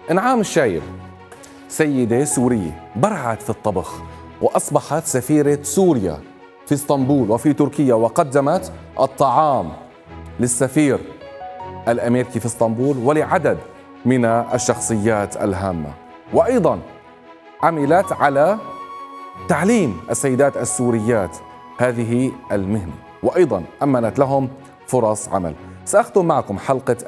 إنعام الشايب سيدة سورية برعت في الطبخ وأصبحت سفيرة سوريا في اسطنبول وفي تركيا، وقدمت الطعام للسفير الأمريكي في اسطنبول ولعدد من الشخصيات الهامة. وأيضا عملت على تعليم السيدات السوريات هذه المهنة، وأيضا أمنت لهم فرص عمل. سأختم معكم حلقة